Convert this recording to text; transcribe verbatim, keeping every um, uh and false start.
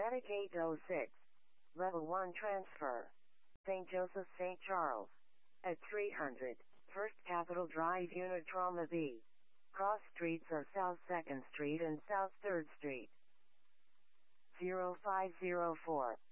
Attic eight oh six. Level one transfer. Saint Joseph Saint Charles. At three hundred. First Capitol Drive, Unit Trauma B. Cross streets are South second Street and South third Street. zero five zero four.